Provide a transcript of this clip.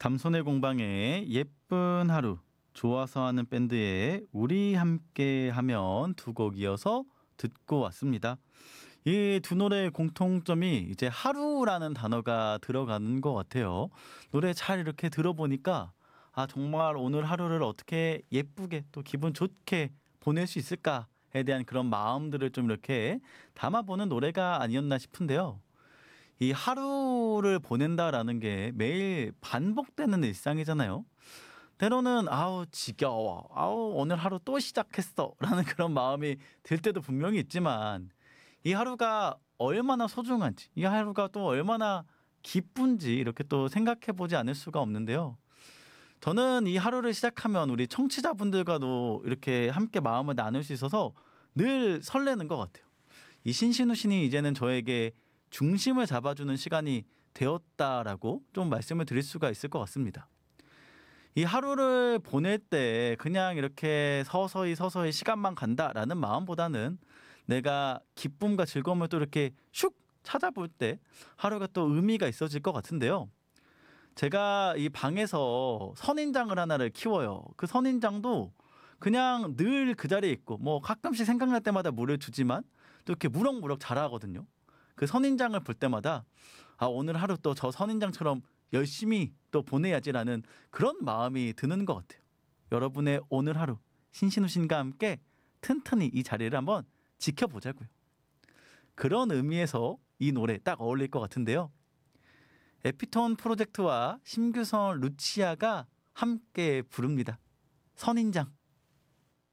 담소의 공방의 예쁜 하루, 좋아서 하는 밴드의 우리 함께 하면 두 곡 이어서 듣고 왔습니다. 이 두 노래의 공통점이 이제 하루라는 단어가 들어가는 것 같아요. 노래 잘 이렇게 들어보니까 아, 정말 오늘 하루를 어떻게 예쁘게 또 기분 좋게 보낼 수 있을까에 대한 그런 마음들을 좀 이렇게 담아보는 노래가 아니었나 싶은데요. 이 하루를 보낸다라는 게 매일 반복되는 일상이잖아요. 때로는 아우 지겨워. 아우 오늘 하루 또 시작했어. 라는 그런 마음이 들 때도 분명히 있지만 이 하루가 얼마나 소중한지, 이 하루가 또 얼마나 기쁜지 이렇게 또 생각해 보지 않을 수가 없는데요. 저는 이 하루를 시작하면 우리 청취자분들과도 이렇게 함께 마음을 나눌 수 있어서 늘 설레는 것 같아요. 이 신신우신이 이제는 저에게 중심을 잡아주는 시간이 되었다라고 좀 말씀을 드릴 수가 있을 것 같습니다. 이 하루를 보낼 때 그냥 이렇게 서서히 시간만 간다라는 마음보다는 내가 기쁨과 즐거움을 또 이렇게 슉 찾아볼 때 하루가 또 의미가 있어질 것 같은데요. 제가 이 방에서 선인장을 하나를 키워요. 그 선인장도 그냥 늘 그 자리에 있고 뭐 가끔씩 생각날 때마다 물을 주지만 또 이렇게 무럭무럭 자라거든요. 그 선인장을 볼 때마다 아, 오늘 하루 또 저 선인장처럼 열심히 또 보내야지라는 그런 마음이 드는 것 같아요. 여러분의 오늘 하루 신신우신과 함께 튼튼히 이 자리를 한번 지켜보자고요. 그런 의미에서 이 노래 딱 어울릴 것 같은데요. 에피톤 프로젝트와 심규선 루치아가 함께 부릅니다. 선인장.